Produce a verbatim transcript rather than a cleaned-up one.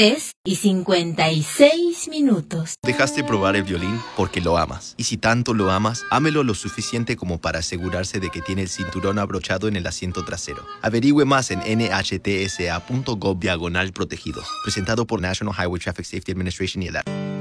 tres y cincuenta y seis minutos. Dejaste probar el violín porque lo amas. Y si tanto lo amas, ámelo lo suficiente como para asegurarse de que tiene el cinturón abrochado en el asiento trasero. Averigüe más en N H T S A punto gov diagonal protegidos. Presentado por National Highway Traffic Safety Administration y el A R.